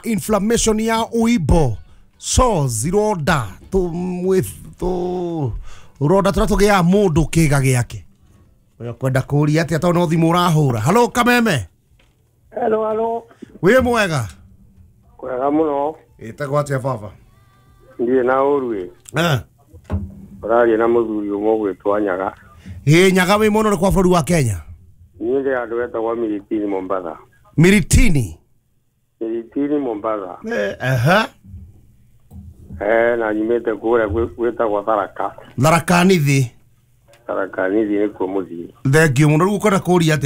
inflammation ya uibo so ziroda roda turatugea mundu kiga giake oyo kwenda kuria ati to no thimu urahura. Hello Kameme. Hello. We mwega? Kwega muno. Itagwo atia baba? Ndiye na urwe. Urari na muthuri umwe gwitwa Nyaga. Nyaga we muno kwa bũrũri wa Kenya. Niĩ andu wetagwo Miritini Mombasa. Miritini Mombasa. Na nyumite kũrĩa gwĩtagwo Tharaka. Tharaka nithi nĩkuo mũthii. Thengiũ mũno rĩu ũkwenda kũria